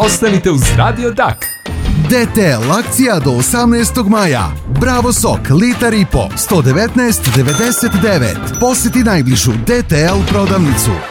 Ostanite uz Radio Dak. DTL akcija do 18. maja. Bravo sok, litar i po, 119,99. Posjeti najbližu DTL prodavnicu.